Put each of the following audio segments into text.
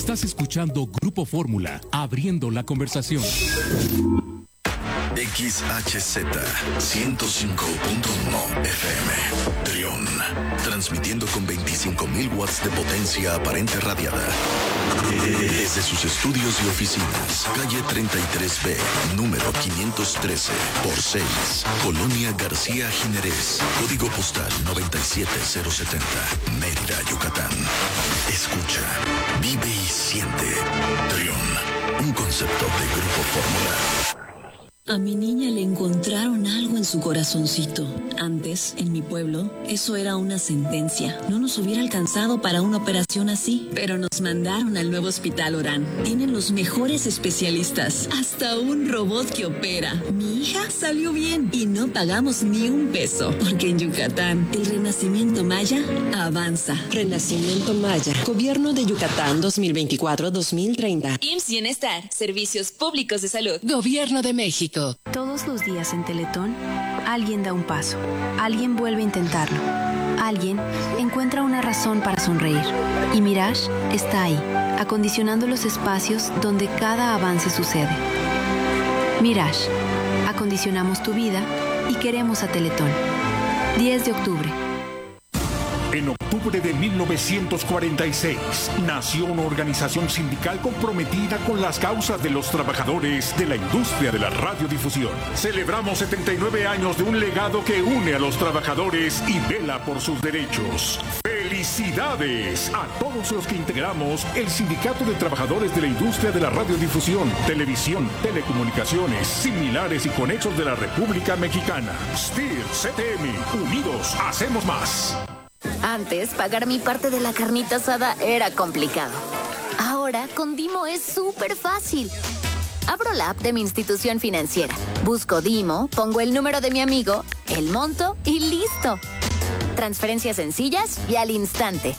Estás escuchando Grupo Fórmula, abriendo la conversación. XHZ 105.1 FM Trión, transmitiendo con 25.000 watts de potencia aparente radiada desde sus estudios y oficinas, calle 33B, número 513 por 6, Colonia García Jiménez, código postal 97070, Mérida, Yucatán. Escucha, vive y siente. Trión, un concepto de Grupo Fórmula. A mi niña le encontraron algo en su corazoncito. Antes, en mi pueblo, eso era una sentencia. No nos hubiera alcanzado para una operación así. Pero nos mandaron al nuevo Hospital Orán. Tienen los mejores especialistas. Hasta un robot que opera. Mi hija salió bien y no pagamos ni un peso. Porque en Yucatán, el renacimiento maya avanza. Renacimiento Maya. Gobierno de Yucatán 2024-2030. IMSS Bienestar. Servicios Públicos de Salud. Gobierno de México. Todos los días en Teletón, alguien da un paso, alguien vuelve a intentarlo, alguien encuentra una razón para sonreír. Y Mirage está ahí, acondicionando los espacios donde cada avance sucede. Mirage, acondicionamos tu vida y queremos a Teletón. 10 de octubre. En octubre de 1946, nació una organización sindical comprometida con las causas de los trabajadores de la industria de la radiodifusión. Celebramos 79 años de un legado que une a los trabajadores y vela por sus derechos. ¡Felicidades a todos los que integramos el Sindicato de Trabajadores de la Industria de la Radiodifusión, Televisión, Telecomunicaciones, Similares y Conexos de la República Mexicana! STIR, CTM, unidos hacemos más. Antes, pagar mi parte de la carnita asada era complicado. Ahora, con Dimo es súper fácil. Abro la app de mi institución financiera, busco Dimo, pongo el número de mi amigo, el monto y ¡listo! Transferencias sencillas y al instante.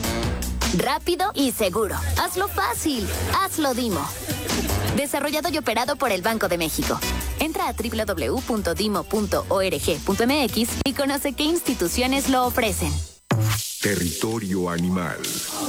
Rápido y seguro. Hazlo fácil. Hazlo Dimo. Desarrollado y operado por el Banco de México. Entra a www.dimo.org.mx y conoce qué instituciones lo ofrecen. Territorio animal.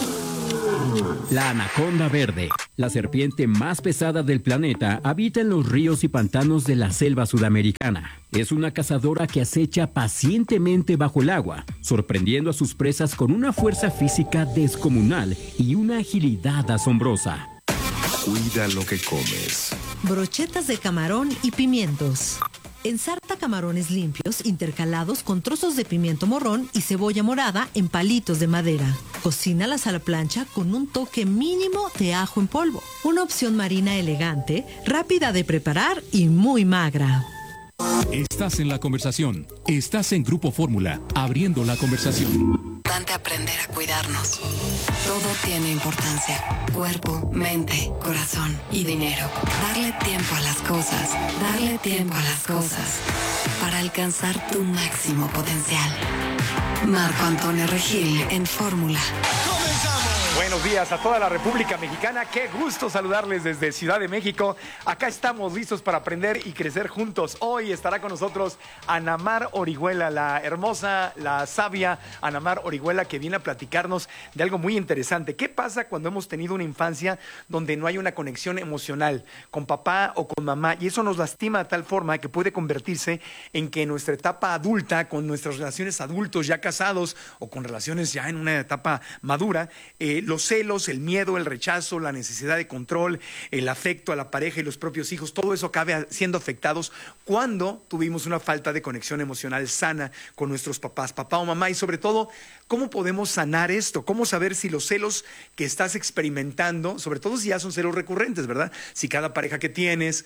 La anaconda verde, la serpiente más pesada del planeta, habita en los ríos y pantanos de la selva sudamericana. Es una cazadora que acecha pacientemente bajo el agua, sorprendiendo a sus presas con una fuerza física descomunal y una agilidad asombrosa. Cuida lo que comes. Brochetas de camarón y pimientos. Ensarta camarones limpios intercalados con trozos de pimiento morrón y cebolla morada en palitos de madera. Cocínalas a la plancha con un toque mínimo de ajo en polvo. Una opción marina elegante, rápida de preparar y muy magra. Estás en la conversación. Estás en Grupo Fórmula, abriendo la conversación. Importante aprender a cuidarnos. Todo tiene importancia. Cuerpo, mente, corazón y dinero. Darle tiempo a las cosas. Darle tiempo a las cosas. Para alcanzar tu máximo potencial. Marco Antonio Regil en Fórmula. Buenos días a toda la República Mexicana. Qué gusto saludarles desde Ciudad de México. Acá estamos listos para aprender y crecer juntos. Hoy estará con nosotros Ana Mar Orihuela, la hermosa, la sabia Ana Mar Orihuela, que viene a platicarnos de algo muy interesante. ¿Qué pasa cuando hemos tenido una infancia donde no hay una conexión emocional con papá o con mamá? Y eso nos lastima de tal forma que puede convertirse en que en nuestra etapa adulta, con nuestras relaciones adultos ya casados o con relaciones ya en una etapa madura, los celos, el miedo, el rechazo, la necesidad de control, el afecto a la pareja y los propios hijos, todo eso acabe siendo afectados cuando tuvimos una falta de conexión emocional sana con nuestros papás, papá o mamá. Y sobre todo, ¿cómo podemos sanar esto? ¿Cómo saber si los celos que estás experimentando, sobre todo si ya son celos recurrentes, ¿verdad? Si cada pareja que tienes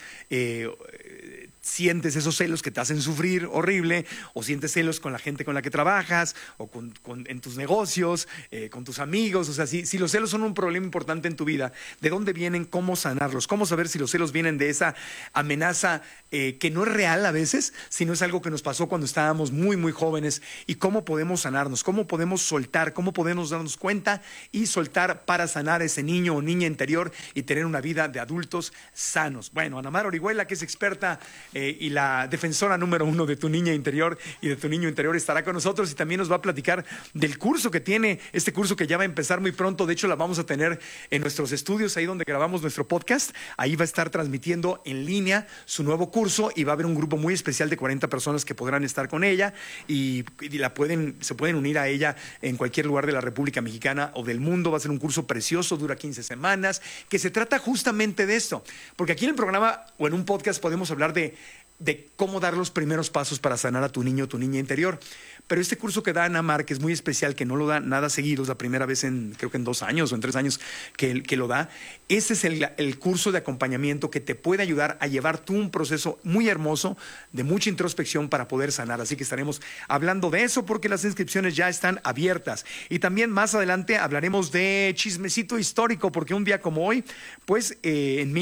sientes esos celos que te hacen sufrir horrible, o sientes celos con la gente con la que trabajas, o en tus negocios, con tus amigos. O sea, si los celos son un problema importante en tu vida, ¿de dónde vienen? ¿Cómo sanarlos? ¿Cómo saber si los celos vienen de esa amenaza que no es real a veces, sino es algo que nos pasó cuando estábamos muy, muy jóvenes? ¿Y cómo podemos sanarnos? ¿Cómo podemos soltar? ¿Cómo podemos darnos cuenta y soltar para sanar ese niño o niña interior y tener una vida de adultos sanos? Bueno, Ana Mar Orihuela, que es experta y la defensora número 1 de tu niña interior y de tu niño interior estará con nosotros y también nos va a platicar del curso que tiene, este curso que ya va a empezar muy pronto. De hecho, la vamos a tener en nuestros estudios, ahí donde grabamos nuestro podcast. Ahí va a estar transmitiendo en línea su nuevo curso y va a haber un grupo muy especial de 40 personas que podrán estar con ella y se pueden unir a ella en cualquier lugar de la República Mexicana o del mundo. Va a ser un curso precioso, dura 15 semanas, que se trata justamente de esto. Porque aquí en el programa o en un podcast podemos hablar de cómo dar los primeros pasos para sanar a tu niño o tu niña interior. Pero este curso que da Ana Mar, que es muy especial, que no lo da nada seguido, es la primera vez creo que en 2 años o en 3 años que lo da. Ese es el curso de acompañamiento que te puede ayudar a llevar tú un proceso muy hermoso de mucha introspección para poder sanar. Así que estaremos hablando de eso porque las inscripciones ya están abiertas. Y también más adelante hablaremos de chismecito histórico, porque un día como hoy, pues en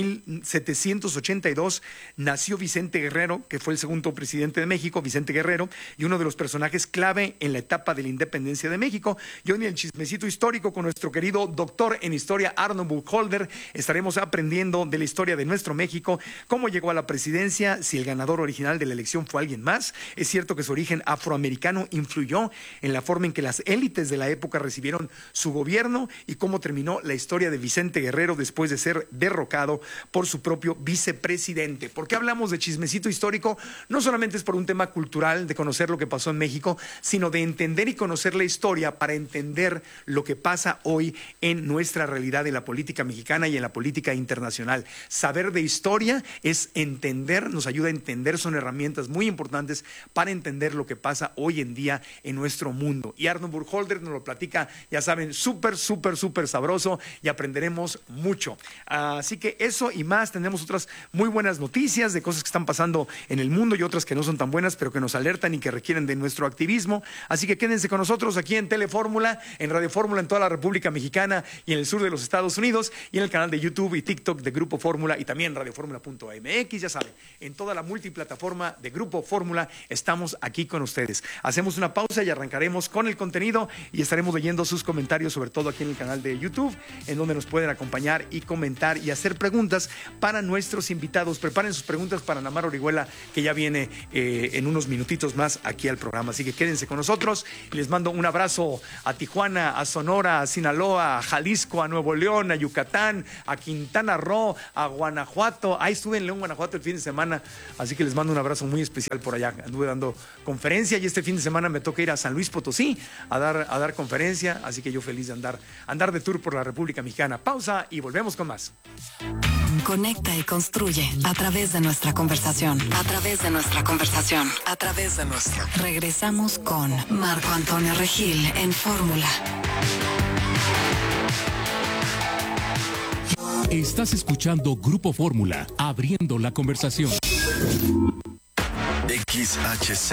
1782 nació Vicente Guerrero, que fue el segundo presidente de México, Vicente Guerrero, y uno de los personajes clave en la etapa de la independencia de México. Y hoy en el chismecito histórico con nuestro querido doctor en historia Arnold Burkholder estaremos aprendiendo de la historia de nuestro México, cómo llegó a la presidencia, si el ganador original de la elección fue alguien más. Es cierto que su origen afroamericano influyó en la forma en que las élites de la época recibieron su gobierno y cómo terminó la historia de Vicente Guerrero después de ser derrocado por su propio vicepresidente. ¿Por qué hablamos de chismecito histórico? No solamente es por un tema cultural de conocer lo que pasó en México, sino de entender y conocer la historia para entender lo que pasa hoy en nuestra realidad de la política mexicana y en la política internacional. Saber de historia es entender, nos ayuda a entender, son herramientas muy importantes para entender lo que pasa hoy en día en nuestro mundo. Y Arnold Burkholder nos lo platica, ya saben, súper sabroso y aprenderemos mucho. Así que eso y más, tenemos otras muy buenas noticias de cosas que están pasando en el mundo y otras que no son tan buenas, pero que nos alertan y que requieren de nuestro activismo. Así que quédense con nosotros aquí en Telefórmula, en Radio Fórmula en toda la República Mexicana y en el sur de los Estados Unidos, y en el canal de YouTube y TikTok de Grupo Fórmula y también radioformula.mx. Ya saben, en toda la multiplataforma de Grupo Fórmula estamos aquí con ustedes. Hacemos una pausa y arrancaremos con el contenido y estaremos leyendo sus comentarios, sobre todo aquí en el canal de YouTube, en donde nos pueden acompañar y comentar y hacer preguntas para nuestros invitados. Preparen sus preguntas para Ana Mar Orihuela, que ya viene en unos minutitos más aquí al programa. Así que quédense con nosotros. Les mando un abrazo a Tijuana, a Sonora, a Sinaloa, a Jalisco, a Nuevo León, a Yucatán, a Quintana Roo, a Guanajuato. Ahí estuve en León, Guanajuato el fin de semana, así que les mando un abrazo muy especial por allá. Anduve dando conferencia y este fin de semana me toca ir a San Luis Potosí a dar conferencia, así que yo feliz de andar de tour por la República Mexicana. Pausa y volvemos con más. Conecta y construye a través de nuestra conversación. A través de nuestra conversación. A través de nuestra. Regresamos con Marco Antonio Regil en Fórmula. Estás escuchando Grupo Fórmula, abriendo la conversación. XHZ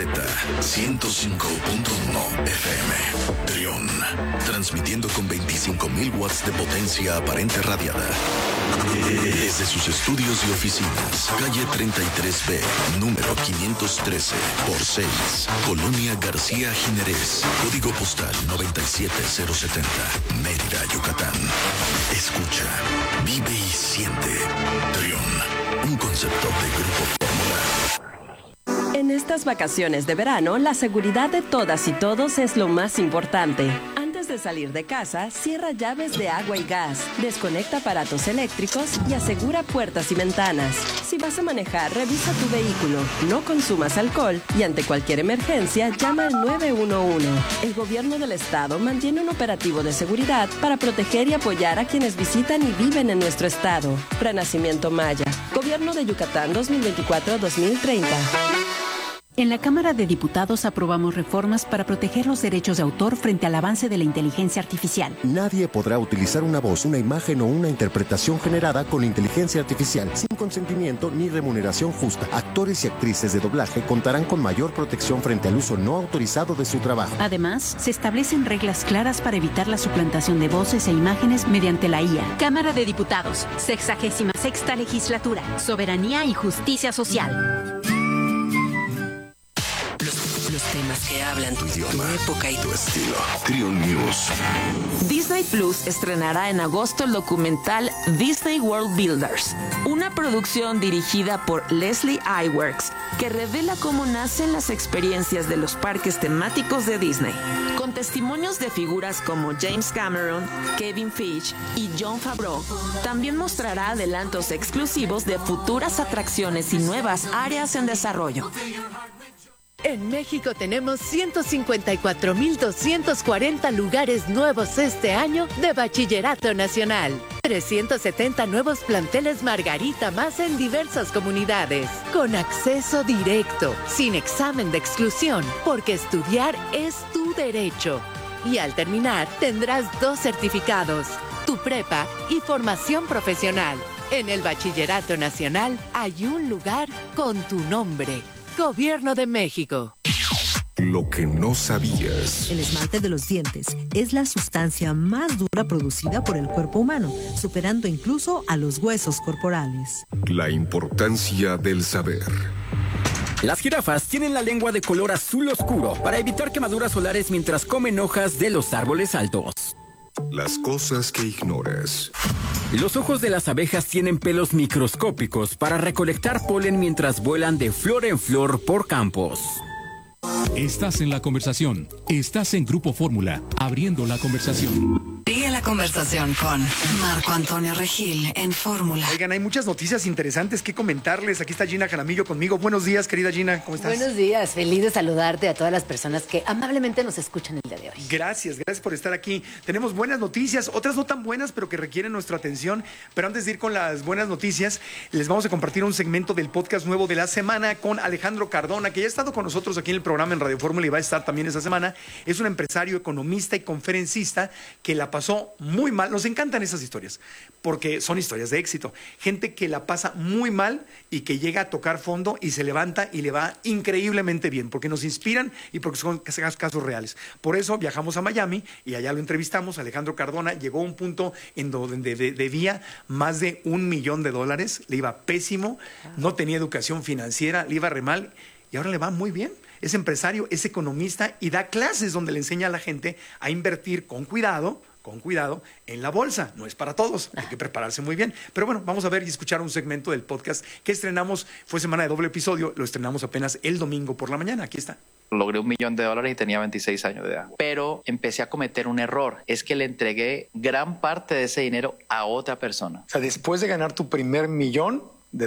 105.1 FM Trión, transmitiendo con 25.000 watts de potencia aparente radiada desde sus estudios y oficinas, calle 33B, número 513 por 6, Colonia García Jiménez, código postal 97070, Mérida, Yucatán. Escucha, vive y siente. Trión, un concepto de Grupo Fórmula. En estas vacaciones de verano, la seguridad de todas y todos es lo más importante. Antes de salir de casa, cierra llaves de agua y gas, desconecta aparatos eléctricos y asegura puertas y ventanas. Si vas a manejar, revisa tu vehículo, no consumas alcohol y ante cualquier emergencia, llama al 911. El gobierno del estado mantiene un operativo de seguridad para proteger y apoyar a quienes visitan y viven en nuestro estado. Renacimiento Maya, Gobierno de Yucatán 2024-2030. En la Cámara de Diputados aprobamos reformas para proteger los derechos de autor frente al avance de la inteligencia artificial. Nadie podrá utilizar una voz, una imagen o una interpretación generada con inteligencia artificial sin consentimiento ni remuneración justa. Actores y actrices de doblaje contarán con mayor protección frente al uso no autorizado de su trabajo. Además, se establecen reglas claras para evitar la suplantación de voces e imágenes mediante la IA. Cámara de Diputados, 66ª Legislatura, Soberanía y Justicia Social. Los temas personas que hablan tu idioma, tu época y tu estilo. Trion News. Disney Plus estrenará en agosto el documental Disney World Builders, una producción dirigida por Leslie Iwerks que revela cómo nacen las experiencias de los parques temáticos de Disney, con testimonios de figuras como James Cameron, Kevin Feige y Jon Favreau. También mostrará adelantos exclusivos de futuras atracciones y nuevas áreas en desarrollo. En México tenemos 154,240 lugares nuevos este año de Bachillerato Nacional. 370 nuevos planteles Margarita más en diversas comunidades, con acceso directo, sin examen de exclusión, porque estudiar es tu derecho. Y al terminar tendrás 2 certificados, tu prepa y formación profesional. En el Bachillerato Nacional hay un lugar con tu nombre. Gobierno de México. Lo que no sabías. El esmalte de los dientes es la sustancia más dura producida por el cuerpo humano, superando incluso a los huesos corporales. La importancia del saber. Las jirafas tienen la lengua de color azul oscuro para evitar quemaduras solares mientras comen hojas de los árboles altos. Las cosas que ignoras. Los ojos de las abejas tienen pelos microscópicos para recolectar polen mientras vuelan de flor en flor por campos. Estás en la conversación. Estás en Grupo Fórmula, abriendo la conversación. Sigue la conversación con Marco Antonio Regil en Fórmula. Oigan, hay muchas noticias interesantes que comentarles. Aquí está Gina Jaramillo conmigo. Buenos días, querida Gina. ¿Cómo estás? Buenos días. Feliz de saludarte a todas las personas que amablemente nos escuchan el día de hoy. Gracias por estar aquí. Tenemos buenas noticias, otras no tan buenas, pero que requieren nuestra atención. Pero antes de ir con las buenas noticias, les vamos a compartir un segmento del podcast nuevo de la semana con Alejandro Cardona, que ya ha estado con nosotros aquí en el programa en Radio Fórmula y va a estar también esta semana. Es un empresario, economista y conferencista que la pasó muy mal. Nos encantan esas historias porque son historias de éxito. Gente que la pasa muy mal y que llega a tocar fondo y se levanta y le va increíblemente bien porque nos inspiran y porque son casos reales. Por eso viajamos a Miami y allá lo entrevistamos. Alejandro Cardona llegó a un punto en donde debía más de $1 millón. Le iba pésimo, no tenía educación financiera, le iba re mal y ahora le va muy bien. Es empresario, es economista y da clases donde le enseña a la gente a invertir con cuidado en la bolsa. No es para todos, hay que prepararse muy bien. Pero bueno, vamos a ver y escuchar un segmento del podcast que estrenamos. Fue semana de doble episodio, lo estrenamos apenas el domingo por la mañana. Aquí está. Logré $1 millón y tenía 26 años de edad. Pero empecé a cometer un error. Es que le entregué gran parte de ese dinero a otra persona. O sea, después de ganar tu primer $1 millón,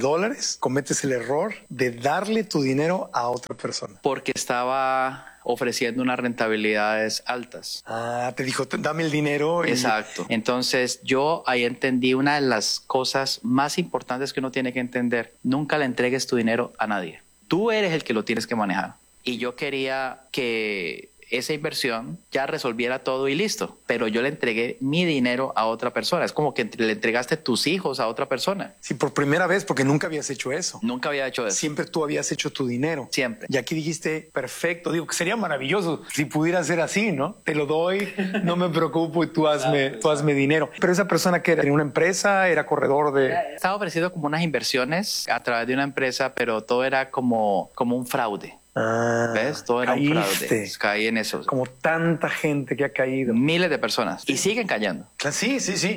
cometes el error de darle tu dinero a otra persona. Porque estaba ofreciendo unas rentabilidades altas. Ah, te dijo, dame el dinero. Exacto. Entonces yo ahí entendí una de las cosas más importantes que uno tiene que entender. Nunca le entregues tu dinero a nadie. Tú eres el que lo tienes que manejar. Y yo quería que esa inversión ya resolviera todo y listo. Pero yo le entregué mi dinero a otra persona. Es como que le entregaste tus hijos a otra persona. Sí, por primera vez, porque nunca habías hecho eso. Nunca había hecho eso. Siempre tú habías hecho tu dinero. Siempre. Y aquí dijiste, perfecto. Digo, que sería maravilloso si pudiera ser así, ¿no? Te lo doy, no me preocupo y tú hazme dinero. Pero esa persona que era en una empresa, era corredor de... Estaba ofreciendo como unas inversiones a través de una empresa, pero todo era como un fraude. ¿Ves? Todo era un fraude. Caí en eso. Como tanta gente que ha caído. Miles de personas. Y siguen cayendo. Sí.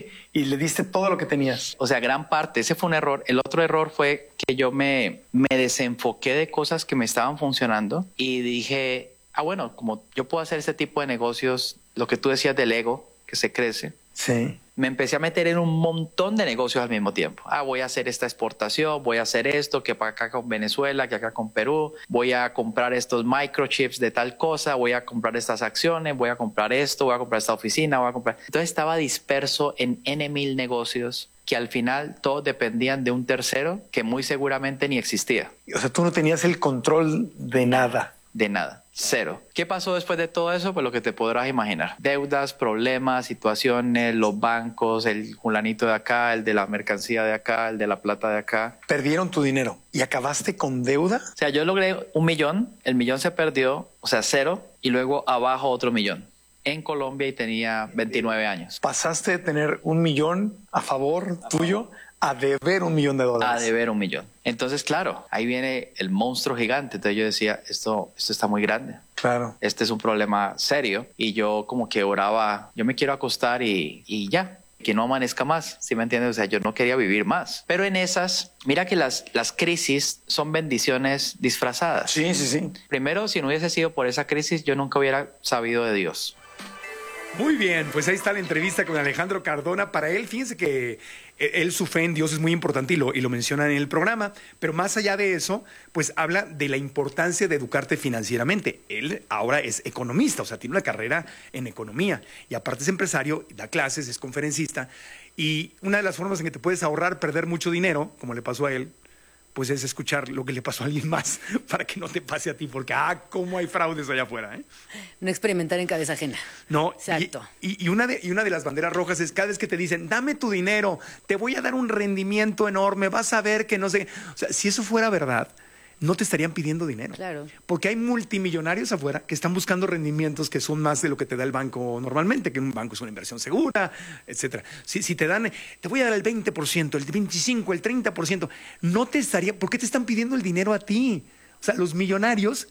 Y le diste todo lo que tenías. O sea, gran parte. Ese fue un error. El otro error fue que yo me desenfoqué de cosas que me estaban funcionando y dije, bueno, como yo puedo hacer este tipo de negocios, lo que tú decías del ego, que se crece. Sí. Me empecé a meter en un montón de negocios al mismo tiempo. Voy a hacer esta exportación, voy a hacer esto, que para acá con Venezuela, que acá con Perú, voy a comprar estos microchips de tal cosa, voy a comprar estas acciones, voy a comprar esto, voy a comprar esta oficina, voy a comprar... Entonces estaba disperso en N,000 negocios que al final todos dependían de un tercero que muy seguramente ni existía. O sea, tú no tenías el control de nada. De nada. Cero. ¿Qué pasó después de todo eso? Pues lo que te podrás imaginar. Deudas, problemas, situaciones, los bancos, el fulanito de acá, el de la mercancía de acá, el de la plata de acá. Perdieron tu dinero y acabaste con deuda. O sea, yo logré $1 millón, el millón se perdió, o sea, 0, y luego abajo otro millón. En Colombia y tenía 29 años. Pasaste de tener $1 millón a favor tuyo a deber $1 millón. A deber $1 millón. Entonces, claro, ahí viene el monstruo gigante. Entonces yo decía, esto está muy grande. Claro. Este es un problema serio. Y yo como que oraba, yo me quiero acostar y ya, que no amanezca más, ¿sí me entiendes? O sea, yo no quería vivir más. Pero en esas, mira que las crisis son bendiciones disfrazadas. Sí, sí, sí. Primero, si no hubiese sido por esa crisis, yo nunca hubiera sabido de Dios. Muy bien, pues ahí está la entrevista con Alejandro Cardona. Para él, fíjense que él, su fe en Dios es muy importante y lo menciona en el programa, pero más allá de eso, pues habla de la importancia de educarte financieramente. Él ahora es economista, o sea, tiene una carrera en economía y aparte es empresario, da clases, es conferencista y una de las formas en que te puedes ahorrar perder mucho dinero, como le pasó a él, pues es escuchar lo que le pasó a alguien más para que no te pase a ti, porque cómo hay fraudes allá afuera, ¿eh? No experimentar en cabeza ajena. No, exacto. Y una de las banderas rojas es cada vez que te dicen, dame tu dinero, te voy a dar un rendimiento enorme, vas a ver que no sé. O sea, si eso fuera verdad, no te estarían pidiendo dinero. Claro. Porque hay multimillonarios afuera que están buscando rendimientos que son más de lo que te da el banco normalmente, que un banco es una inversión segura, etcétera. Si te dan, te voy a dar el 20%, el 25%, el 30%, no te estaría, ¿por qué te están pidiendo el dinero a ti? O sea, los millonarios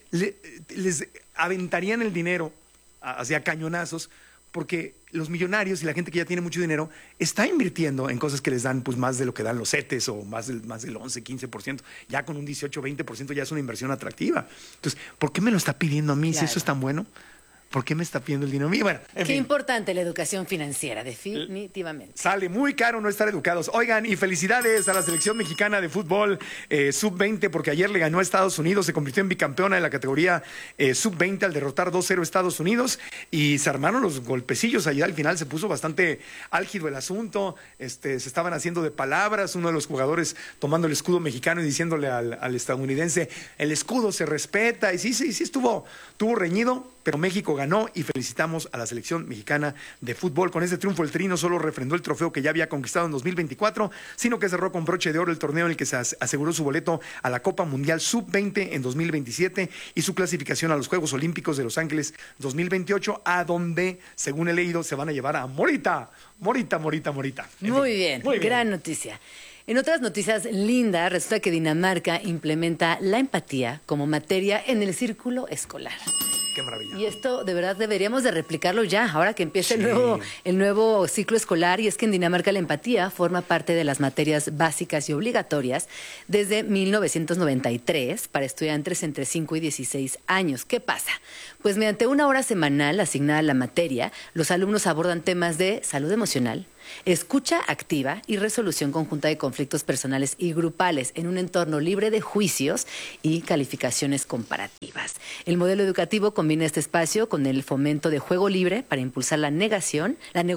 les aventarían el dinero hacia cañonazos porque los millonarios y la gente que ya tiene mucho dinero está invirtiendo en cosas que les dan pues más de lo que dan los CETES o más del 11, 15%. Ya con un 18, 20% ya es una inversión atractiva. Entonces, ¿por qué me lo está pidiendo a mí si eso es tan bueno? ¿Por qué me está pidiendo el dinero a mí? Bueno, Qué importante la educación financiera, definitivamente. Sale muy caro no estar educados. Oigan, y felicidades a la selección mexicana de fútbol sub-20, porque ayer le ganó a Estados Unidos, se convirtió en bicampeona en la categoría sub-20 al derrotar 2-0 a Estados Unidos, y se armaron los golpecillos allá al final, se puso bastante álgido el asunto, se estaban haciendo de palabras, uno de los jugadores tomando el escudo mexicano y diciéndole al estadounidense, el escudo se respeta, y sí, estuvo reñido, pero México ganó y felicitamos a la selección mexicana de fútbol. Con este triunfo el Tri no solo refrendó el trofeo que ya había conquistado en 2024, sino que cerró con broche de oro el torneo en el que se aseguró su boleto a la Copa Mundial Sub-20 en 2027 y su clasificación a los Juegos Olímpicos de Los Ángeles 2028, a donde, según he leído, se van a llevar a Morita. Muy bien, gran noticia. En otras noticias lindas, resulta que Dinamarca implementa la empatía como materia en el círculo escolar. Qué maravilla. Y esto de verdad deberíamos de replicarlo ya, ahora que empieza el nuevo ciclo escolar, y es que en Dinamarca la empatía forma parte de las materias básicas y obligatorias desde 1993 para estudiantes entre 5 y 16 años. ¿Qué pasa? Pues mediante una hora semanal asignada a la materia, los alumnos abordan temas de salud emocional, escucha activa y resolución conjunta de conflictos personales y grupales en un entorno libre de juicios y calificaciones comparativas. El modelo educativo combina este espacio con el fomento de juego libre para impulsar la negociación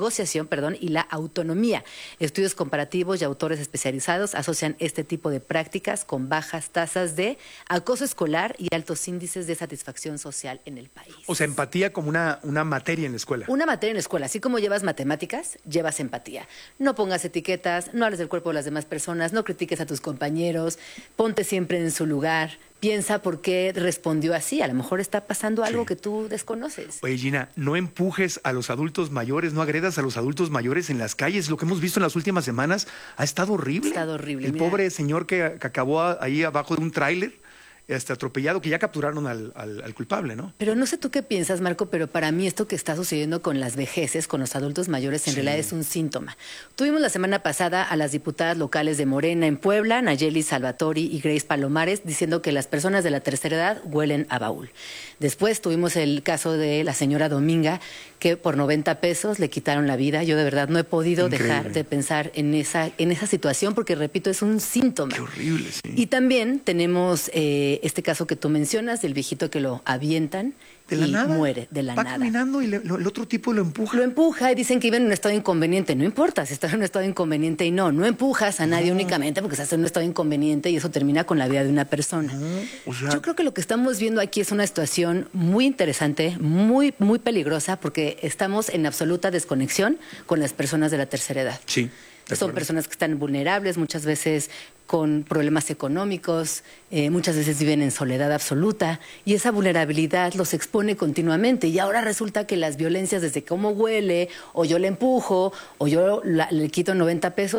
y la autonomía. Estudios comparativos y autores especializados asocian este tipo de prácticas con bajas tasas de acoso escolar y altos índices de satisfacción social en el país. O sea, empatía como una materia en la escuela. Una materia en la escuela, así como llevas matemáticas, llevas empatía. No pongas etiquetas, no hables del cuerpo de las demás personas, no critiques a tus compañeros, ponte siempre en su lugar, piensa por qué respondió así, a lo mejor está pasando algo que tú desconoces. Oye, Gina, no empujes a los adultos mayores, no agredas a los adultos mayores en las calles, lo que hemos visto en las últimas semanas ha estado horrible. El pobre señor que acabó ahí abajo de un tráiler, atropellado, que ya capturaron al culpable, ¿no? Pero no sé tú qué piensas, Marco, pero para mí esto que está sucediendo con las vejeces, con los adultos mayores, en realidad es un síntoma. Tuvimos la semana pasada a las diputadas locales de Morena en Puebla, Nayeli Salvatori y Grace Palomares, diciendo que las personas de la tercera edad huelen a baúl. Después tuvimos el caso de la señora Dominga, que por 90 pesos le quitaron la vida. Yo de verdad no he podido dejar de pensar en esa situación, porque repito, es un síntoma. Qué horrible, sí. Y también tenemos este caso que tú mencionas, del viejito que lo avientan de la nada. Muere de la nada. Va caminando y el otro tipo lo empuja. Lo empuja y dicen que vive en un estado inconveniente. No importa si está en un estado inconveniente y no empujas a nadie únicamente porque estás en un estado inconveniente y eso termina con la vida de una persona. O sea, yo creo que lo que estamos viendo aquí es una situación muy interesante, muy, muy peligrosa, porque estamos en absoluta desconexión con las personas de la tercera edad. Sí. Son personas que están vulnerables, muchas veces con problemas económicos, muchas veces viven en soledad absoluta, y esa vulnerabilidad los expone continuamente. Y ahora resulta que las violencias, desde cómo huele, o yo le empujo, o yo le quito 90 pesos,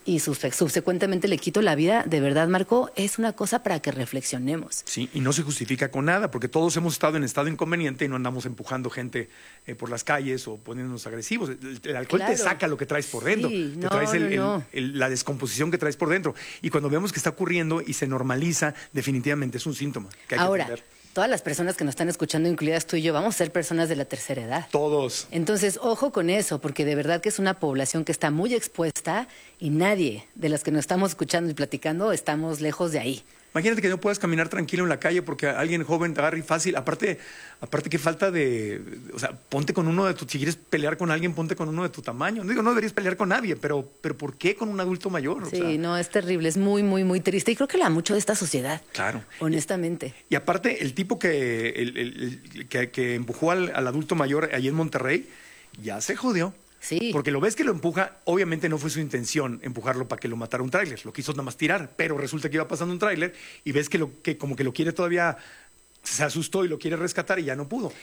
y subsecuentemente le quito la vida, de verdad, Marco, es una cosa para que reflexionemos. Sí, y no se justifica con nada, porque todos hemos estado en estado inconveniente y no andamos empujando gente por las calles o poniéndonos agresivos. El alcohol te saca lo que traes por dentro, te traes la descomposición que traes por dentro. Y cuando vemos que está ocurriendo y se normaliza, definitivamente es un síntoma que hay que atender. Todas las personas que nos están escuchando, incluidas tú y yo, vamos a ser personas de la tercera edad. Todos. Entonces, ojo con eso, porque de verdad que es una población que está muy expuesta y nadie de las que nos estamos escuchando y platicando estamos lejos de ahí. Imagínate que no puedas caminar tranquilo en la calle porque alguien joven te agarra y fácil. Aparte que falta de... O sea, ponte con uno de tu... Si quieres pelear con alguien, ponte con uno de tu tamaño. No digo, no deberías pelear con nadie, pero ¿por qué con un adulto mayor? Sí, o sea, no, es terrible. Es muy, muy, muy triste. Y creo que la mucho de esta sociedad. Claro. Honestamente. Y aparte, el tipo que empujó al adulto mayor allí en Monterrey, ya se jodió. Sí. Porque lo ves que lo empuja, obviamente no fue su intención empujarlo para que lo matara un tráiler, lo quiso nada más tirar, pero resulta que iba pasando un tráiler y ves que como que lo quiere todavía, se asustó y lo quiere rescatar y ya no pudo.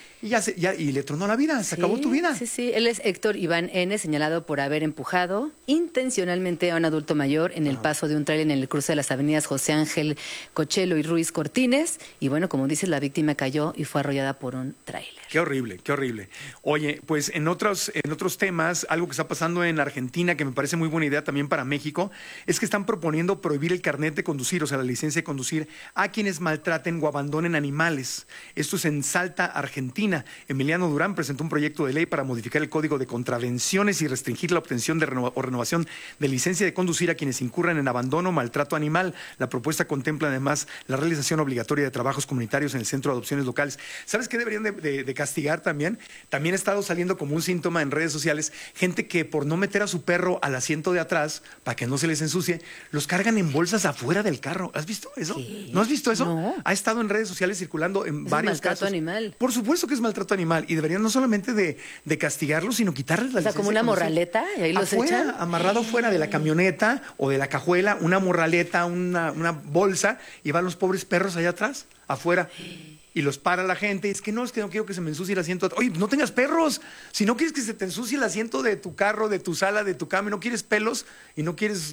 Y le tronó la vida, se acabó tu vida. Sí. Él es Héctor Iván N., señalado por haber empujado intencionalmente a un adulto mayor en el paso de un tráiler en el cruce de las avenidas José Ángel Cochelo y Ruiz Cortines. Y bueno, como dices, la víctima cayó y fue arrollada por un tráiler. Qué horrible, qué horrible. Oye, pues en otros temas, algo que está pasando en Argentina, que me parece muy buena idea también para México, es que están proponiendo prohibir el carnet de conducir, o sea, la licencia de conducir, a quienes maltraten o abandonen animales. Esto es en Salta, Argentina. Emiliano Durán presentó un proyecto de ley para modificar el Código de Contravenciones y restringir la obtención o renovación de licencia de conducir a quienes incurran en abandono o maltrato animal. La propuesta contempla además la realización obligatoria de trabajos comunitarios en el Centro de Adopciones Locales. ¿Sabes qué deberían de castigar también? También ha estado saliendo como un síntoma en redes sociales, gente que por no meter a su perro al asiento de atrás, para que no se les ensucie, los cargan en bolsas afuera del carro. ¿Has visto eso? ¿Qué? ¿No has visto eso? No. Ha estado en redes sociales circulando en varios maltrato casos. Animal. Por supuesto que es maltrato animal y deberían no solamente de castigarlos, sino quitarles la licencia. O sea, como una morraleta y ahí los afuera, echan. amarrado fuera de la camioneta o de la cajuela, una morraleta, una bolsa, y van los pobres perros allá atrás, afuera. Y los para la gente, es que no quiero que se me ensucie el asiento. Oye, no tengas perros. Si no quieres que se te ensucie el asiento de tu carro, de tu sala, de tu cama, y no quieres pelos y no quieres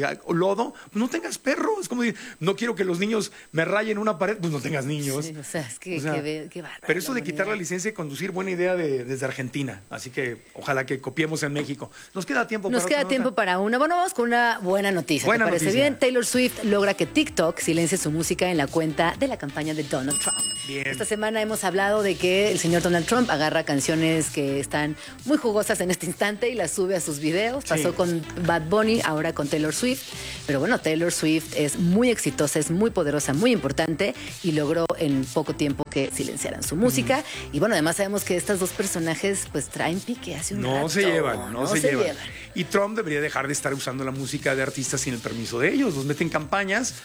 lodo, pues no tengas perros. Es como decir, no quiero que los niños me rayen una pared, pues no tengas niños. Sí, o sea, es que qué bárbaro. Pero eso de quitar la licencia de conducir, buena idea desde Argentina. Así que ojalá que copiemos en México. Nos queda tiempo para una. Bueno, vamos con una buena noticia. ¿Te parece bien? Taylor Swift logra que TikTok silencie su música en la cuenta de la campaña de Donald Trump. Bien. Esta semana hemos hablado de que el señor Donald Trump agarra canciones que están muy jugosas en este instante y las sube a sus videos. Pasó con Bad Bunny, ahora con Taylor Swift. Pero bueno, Taylor Swift es muy exitosa, es muy poderosa, muy importante y logró en poco tiempo que silenciaran su música. Y bueno, además sabemos que estos dos personajes pues traen pique hace un rato. No se llevan. Y Trump debería dejar de estar usando la música de artistas sin el permiso de ellos. Los meten en campañas,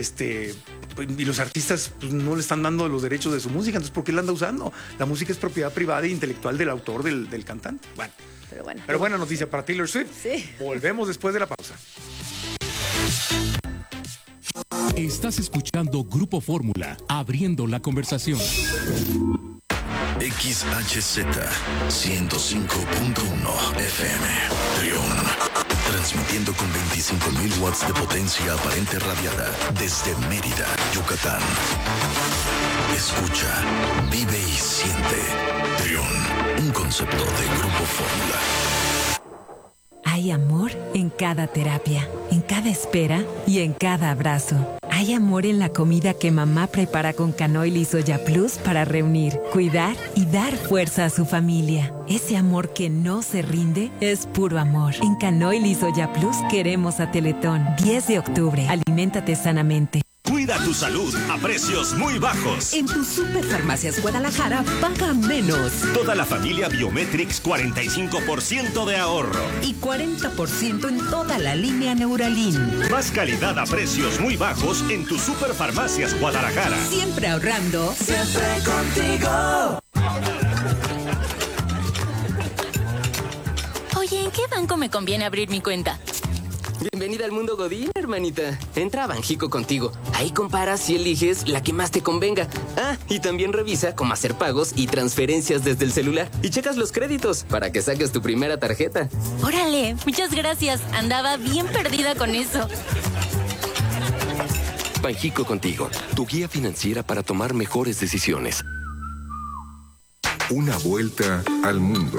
y los artistas pues, no le están dando los derechos de su música. Entonces, ¿por qué la anda usando? La música es propiedad privada e intelectual del autor, del cantante. Bueno. Pero buena noticia para Taylor Swift. Sí. Volvemos después de la pausa. Estás escuchando Grupo Fórmula, abriendo la conversación. XHZ 105.1 FM. Trión. Transmitiendo con 25.000 watts de potencia aparente radiada desde Mérida, Yucatán. Escucha, vive y siente. Trión, un concepto de Grupo Fórmula. Hay amor en cada terapia, en cada espera y en cada abrazo. Hay amor en la comida que mamá prepara con Canoil y Soya Plus para reunir, cuidar y dar fuerza a su familia. Ese amor que no se rinde es puro amor. En Canoil y Soya Plus queremos a Teletón. 10 de octubre. Aliméntate sanamente. Cuida tu salud a precios muy bajos. En tus Superfarmacias Guadalajara paga menos. Toda la familia Biometrix 45% de ahorro. Y 40% en toda la línea Neuralin. Más calidad a precios muy bajos en tus Superfarmacias Guadalajara. Siempre ahorrando. Siempre contigo. Oye, ¿en qué banco me conviene abrir mi cuenta? Bienvenida al mundo Godín, hermanita. Entra a Banjico contigo. Ahí comparas y eliges la que más te convenga. Ah, y también revisa cómo hacer pagos y transferencias desde el celular. Y checas los créditos para que saques tu primera tarjeta. Órale, muchas gracias. Andaba bien perdida con eso. Banjico contigo, tu guía financiera para tomar mejores decisiones. Una vuelta al mundo.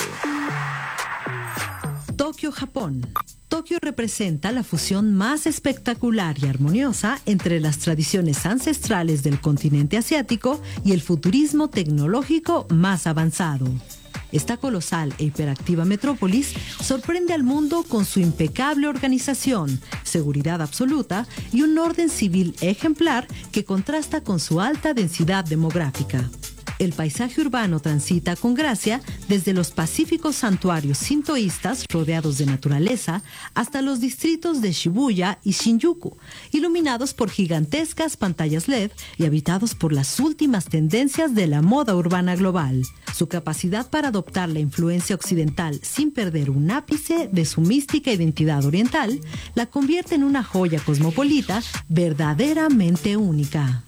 Tokio, Japón. Tokio representa la fusión más espectacular y armoniosa entre las tradiciones ancestrales del continente asiático y el futurismo tecnológico más avanzado. Esta colosal e hiperactiva metrópolis sorprende al mundo con su impecable organización, seguridad absoluta y un orden civil ejemplar que contrasta con su alta densidad demográfica. El paisaje urbano transita con gracia desde los pacíficos santuarios sintoístas rodeados de naturaleza hasta los distritos de Shibuya y Shinjuku, iluminados por gigantescas pantallas LED y habitados por las últimas tendencias de la moda urbana global. Su capacidad para adoptar la influencia occidental sin perder un ápice de su mística identidad oriental la convierte en una joya cosmopolita verdaderamente única.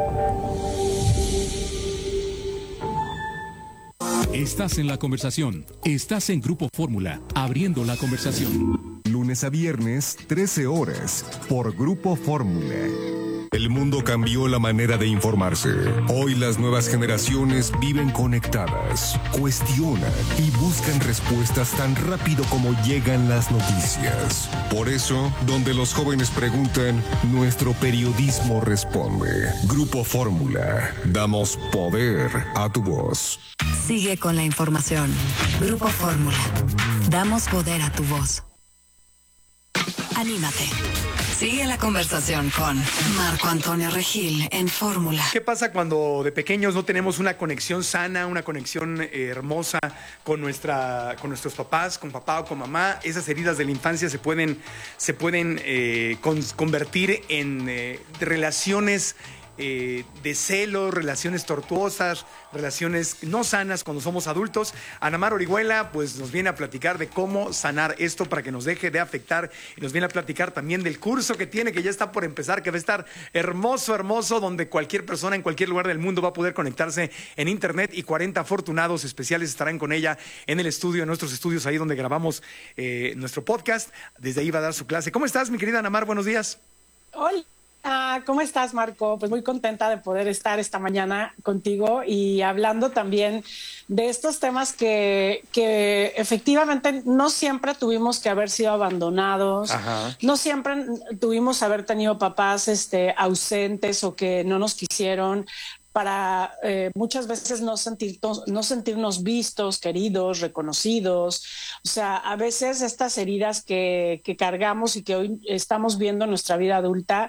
Estás en la conversación. Estás en Grupo Fórmula, abriendo la conversación. Lunes a viernes, 13 horas, por Grupo Fórmula. El mundo cambió la manera de informarse. Hoy las nuevas generaciones viven conectadas, cuestionan y buscan respuestas tan rápido como llegan las noticias. Por eso, donde los jóvenes preguntan, nuestro periodismo responde. Grupo Fórmula. Damos poder a tu voz. Sigue con la información. Grupo Fórmula. Damos poder a tu voz. Anímate. Sigue la conversación con Marco Antonio Regil en Fórmula. ¿Qué pasa cuando de pequeños no tenemos una conexión sana, una conexión hermosa con nuestros papás, con papá o con mamá? Esas heridas de la infancia se pueden convertir en relaciones de celos, relaciones tortuosas, relaciones no sanas cuando somos adultos. Anamar Orihuela pues nos viene a platicar de cómo sanar esto para que nos deje de afectar, y nos viene a platicar también del curso que tiene, que ya está por empezar, que va a estar hermoso, donde cualquier persona en cualquier lugar del mundo va a poder conectarse en internet, y 40 afortunados especiales estarán con ella en el estudio, en nuestros estudios ahí donde grabamos nuestro podcast. Desde ahí va a dar su clase. ¿Cómo estás, mi querida Anamar? Buenos días. Hola. ¿Cómo estás, Marco? Pues muy contenta de poder estar esta mañana contigo y hablando también de estos temas que efectivamente no siempre tuvimos que haber sido abandonados. Ajá. No siempre tuvimos que haber tenido papás ausentes o que no nos quisieron, para muchas veces no sentirnos vistos, queridos, reconocidos. O sea, a veces estas heridas que cargamos y que hoy estamos viendo en nuestra vida adulta,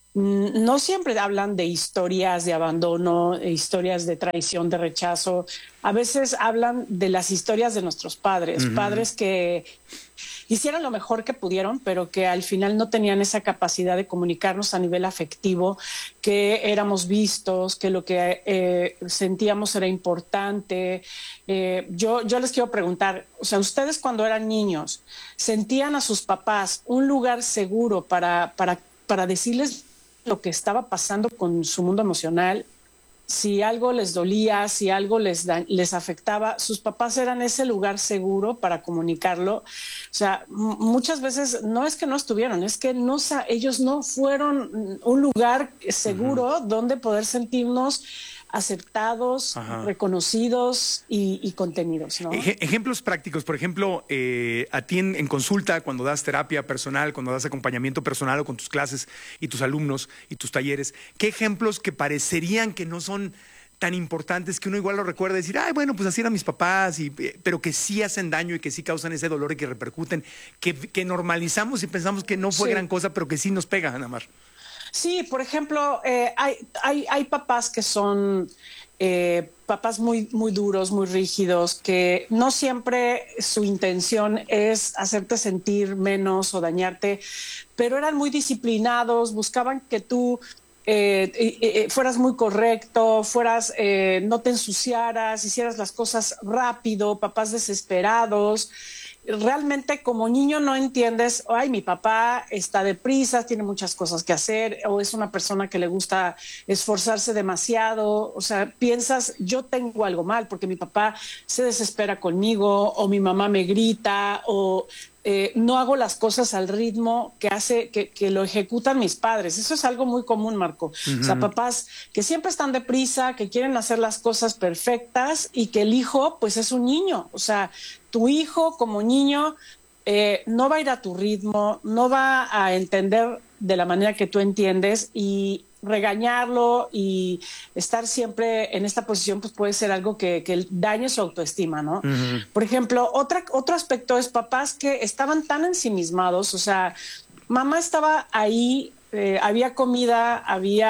no siempre hablan de historias de abandono, historias de traición, de rechazo. A veces hablan de las historias de nuestros padres, padres que hicieron lo mejor que pudieron, pero que al final no tenían esa capacidad de comunicarnos a nivel afectivo, que éramos vistos, que lo que sentíamos era importante. Yo les quiero preguntar, o sea, ustedes cuando eran niños, ¿sentían a sus papás un lugar seguro para decirles lo que estaba pasando con su mundo emocional? Si algo les dolía, si algo les afectaba, sus papás eran ese lugar seguro para comunicarlo. O sea, muchas veces no es que no estuvieron, es que ellos no fueron un lugar seguro donde poder sentirnos aceptados, reconocidos y contenidos, ¿no? Ejemplos prácticos, por ejemplo, a ti en consulta, cuando das terapia personal, cuando das acompañamiento personal o con tus clases y tus alumnos y tus talleres, ¿qué ejemplos que parecerían que no son tan importantes, que uno igual lo recuerda y decir, ay, bueno, pues así eran mis papás, pero que sí hacen daño y que sí causan ese dolor y que repercuten, que normalizamos y pensamos que no fue gran cosa, pero que sí nos pega, Anamar? Sí, por ejemplo, hay papás que son papás muy, muy duros, muy rígidos, que no siempre su intención es hacerte sentir menos o dañarte, pero eran muy disciplinados, buscaban que tú fueras muy correcto, no te ensuciaras, hicieras las cosas rápido, papás desesperados. realmente como niño no entiendes, ay, mi papá está deprisa, tiene muchas cosas que hacer, o es una persona que le gusta esforzarse demasiado, o sea, piensas, yo tengo algo mal porque mi papá se desespera conmigo, o mi mamá me grita, o no hago las cosas al ritmo que hace, que lo ejecutan mis padres. Eso es algo muy común, Marco. O sea, papás que siempre están deprisa, que quieren hacer las cosas perfectas y que el hijo, pues es un niño. O sea, tu hijo como niño no va a ir a tu ritmo, no va a entender de la manera que tú entiendes, y regañarlo y estar siempre en esta posición pues puede ser algo que dañe su autoestima, ¿no? Por ejemplo, otro aspecto es papás que estaban tan ensimismados, o sea, mamá estaba ahí, había comida,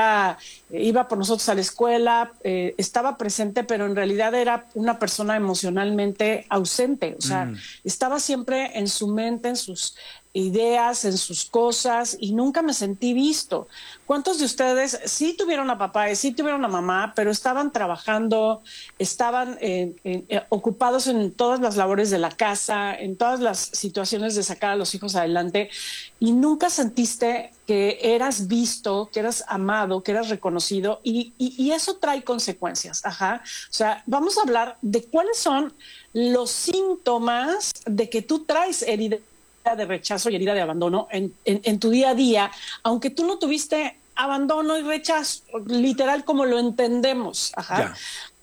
iba por nosotros a la escuela, estaba presente, pero en realidad era una persona emocionalmente ausente, o sea, estaba siempre en su mente, en sus ideas, en sus cosas, y nunca me sentí visto. ¿Cuántos de ustedes sí tuvieron a papá y sí tuvieron a mamá, pero estaban trabajando, estaban ocupados en todas las labores de la casa, en todas las situaciones de sacar a los hijos adelante, y nunca sentiste que eras visto, que eras amado, que eras reconocido, y eso trae consecuencias? Ajá. O sea, vamos a hablar de cuáles son los síntomas de que tú traes herida de rechazo y herida de abandono en tu día a día, aunque tú no tuviste abandono y rechazo, literal como lo entendemos. Ajá.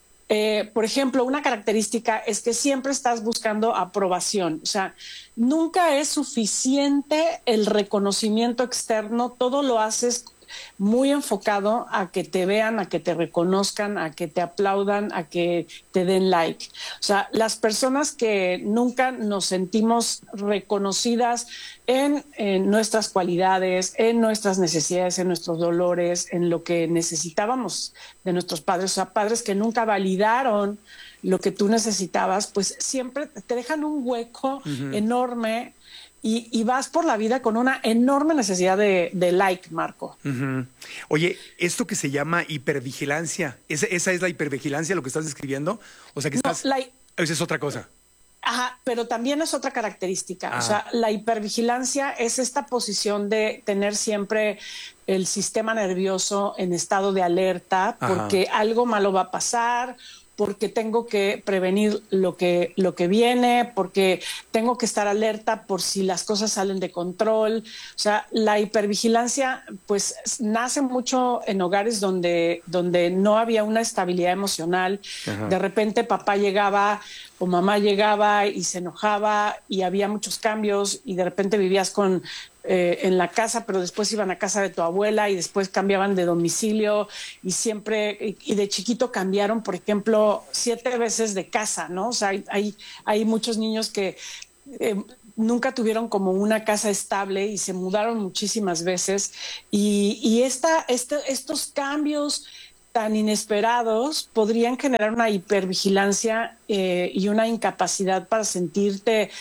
Por ejemplo, una característica es que siempre estás buscando aprobación. O sea, nunca es suficiente el reconocimiento externo, todo lo haces muy enfocado a que te vean, a que te reconozcan, a que te aplaudan, a que te den like. O sea, las personas que nunca nos sentimos reconocidas en nuestras cualidades, en nuestras necesidades, en nuestros dolores, en lo que necesitábamos de nuestros padres, o sea, padres que nunca validaron lo que tú necesitabas, pues siempre te dejan un hueco enorme. Y vas por la vida con una enorme necesidad de like, Marco. Oye, esto que se llama hipervigilancia, ¿esa es la hipervigilancia lo que estás describiendo? O sea, que estás... No, esa es otra cosa. Ajá, pero también es otra característica. O sea, la hipervigilancia es esta posición de tener siempre el sistema nervioso en estado de alerta porque algo malo va a pasar, porque tengo que prevenir lo que viene, porque tengo que estar alerta por si las cosas salen de control. O sea, la hipervigilancia pues nace mucho en hogares donde no había una estabilidad emocional. De repente papá llegaba o mamá llegaba y se enojaba y había muchos cambios, y de repente vivías en la casa, pero después iban a casa de tu abuela y después cambiaban de domicilio, y siempre, y de chiquito cambiaron, por ejemplo, 7 veces de casa, ¿no? O sea, hay muchos niños que nunca tuvieron como una casa estable y se mudaron muchísimas veces, y estos cambios tan inesperados podrían generar una hipervigilancia y una incapacidad para sentirte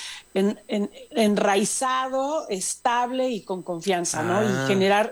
enraizado, estable y con confianza, ¿no? Y generar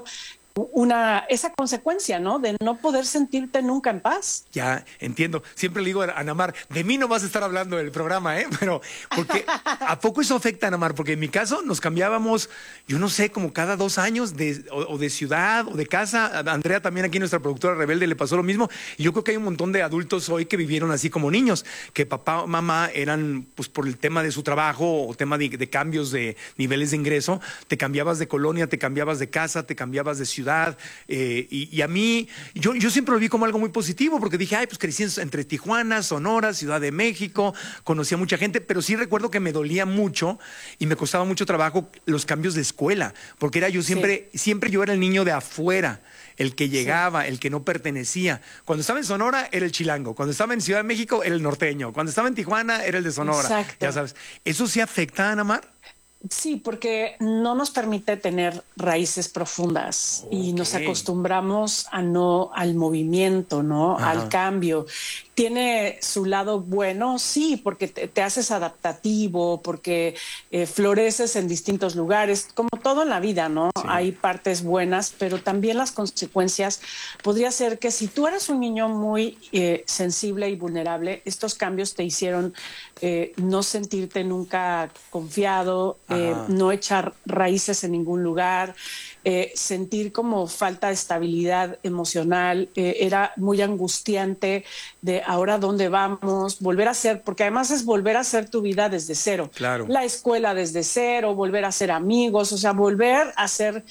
esa consecuencia, ¿no? De no poder sentirte nunca en paz. Ya, entiendo. Siempre le digo a Ana Mar, de mí no vas a estar hablando del programa, Pero, porque ¿a poco eso afecta a Ana Mar? Porque en mi caso nos cambiábamos, yo no sé, como cada 2 años o de ciudad o de casa. A Andrea también, aquí nuestra productora rebelde, le pasó lo mismo. Y yo creo que hay un montón de adultos hoy que vivieron así como niños, que papá o mamá eran, pues por el tema de su trabajo o tema de cambios de niveles de ingreso, te cambiabas de colonia, te cambiabas de casa, te cambiabas de ciudad. Y a mí, yo siempre lo vi como algo muy positivo, porque dije, pues crecí entre Tijuana, Sonora, Ciudad de México, conocí a mucha gente, pero sí recuerdo que me dolía mucho y me costaba mucho trabajo los cambios de escuela, porque era yo siempre yo era el niño de afuera, el que llegaba, el que no pertenecía. Cuando estaba en Sonora era el chilango, cuando estaba en Ciudad de México era el norteño, cuando estaba en Tijuana era el de Sonora. Exacto. Ya sabes, ¿eso sí afecta a Ana Mar? Sí, porque no nos permite tener raíces profundas y nos acostumbramos al movimiento, ¿no? Al cambio. tiene su lado bueno, sí, porque te haces adaptativo, porque floreces en distintos lugares, como todo en la vida, ¿no? Sí. Hay partes buenas, pero también las consecuencias podría ser que si tú eres un niño muy sensible y vulnerable, estos cambios te hicieron no sentirte nunca confiado, no echar raíces en ningún lugar, sentir como falta de estabilidad emocional, era muy angustiante de ahora dónde vamos, volver a hacer, porque además es volver a hacer tu vida desde cero. Claro. La escuela desde cero, volver a ser amigos, o sea, volver a ser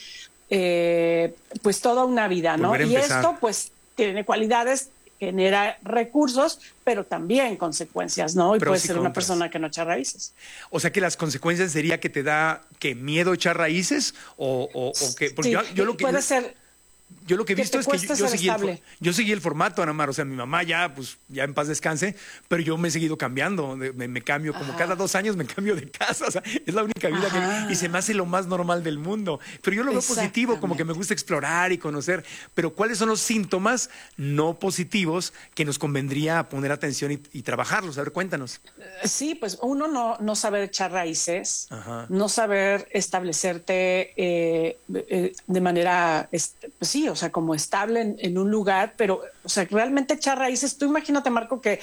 pues toda una vida, ¿no? Y esto pues tiene cualidades, genera recursos, pero también consecuencias, ¿no? Y puedes ser una persona que no echa raíces. O sea que las consecuencias sería que te da que miedo echar raíces o que porque sí, yo lo que puede ser. Yo lo que he visto es que yo seguí el formato, Ana Mar. O sea, mi mamá ya en paz descanse, pero yo me he seguido cambiando. Me cambio, como cada 2 años me cambio de casa. O sea, es la única vida que... Y se me hace lo más normal del mundo. Pero yo lo veo positivo, como que me gusta explorar y conocer. Pero ¿cuáles son los síntomas no positivos que nos convendría poner atención y trabajarlos? A ver, cuéntanos. Sí, pues uno no saber echar raíces, no saber establecerte de manera... pues sí, o sea, como estable en un lugar, pero, o sea, realmente echar raíces. Tú imagínate, Marco, que,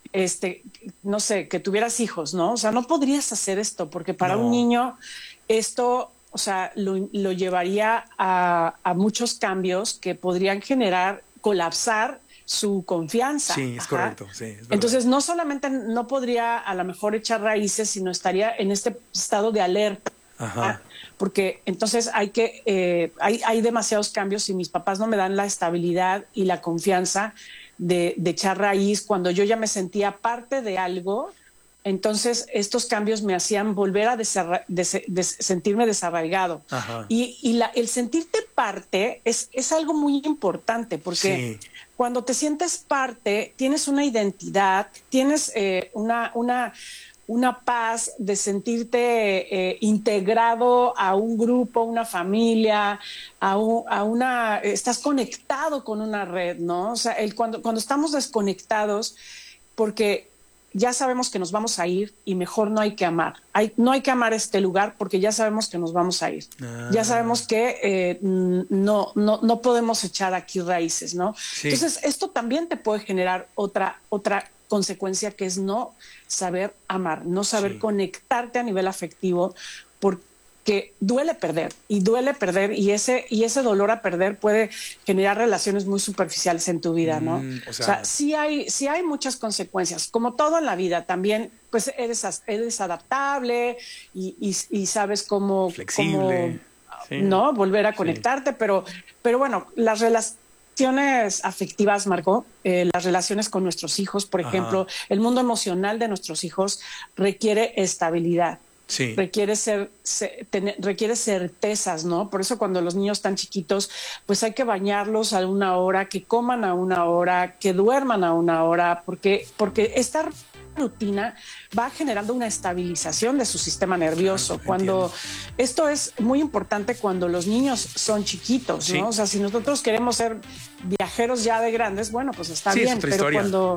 no sé, que tuvieras hijos, ¿no? O sea, no podrías hacer esto, porque para un niño esto, o sea, lo llevaría a muchos cambios que podrían colapsar su confianza. Sí, es correcto. Sí, es verdad. Entonces, no solamente no podría a lo mejor echar raíces, sino estaría en este estado de alerta. Porque entonces hay demasiados cambios y mis papás no me dan la estabilidad y la confianza de echar raíz cuando yo ya me sentía parte de algo. Entonces estos cambios me hacían volver a sentirme desarraigado. Y el sentirte parte es algo muy importante porque cuando te sientes parte tienes una identidad, tienes una paz de sentirte integrado a un grupo, una familia, estás conectado con una red, ¿no? O sea, cuando estamos desconectados, porque ya sabemos que nos vamos a ir y mejor no hay que amar. No hay que amar este lugar porque ya sabemos que nos vamos a ir. Ya sabemos que no podemos echar aquí raíces, ¿no? Sí. Entonces, esto también te puede generar otra consecuencia, que es no saber amar, no saber conectarte a nivel afectivo, porque duele perder y ese dolor a perder puede generar relaciones muy superficiales en tu vida, ¿no? O sea, sí hay muchas consecuencias, como todo en la vida. También pues eres adaptable y sabes cómo flexible, no volver a conectarte, pero bueno, las relaciones afectivas, Marco, las relaciones con nuestros hijos, por ejemplo, el mundo emocional de nuestros hijos requiere estabilidad. Sí. Requiere certezas, ¿no? Por eso cuando los niños están chiquitos, pues hay que bañarlos a una hora, que coman a una hora, que duerman a una hora, porque esta rutina va generando una estabilización de su sistema nervioso. Esto es muy importante cuando los niños son chiquitos, ¿no? O sea, si nosotros queremos ser viajeros ya de grandes, bueno, pues está bien, pero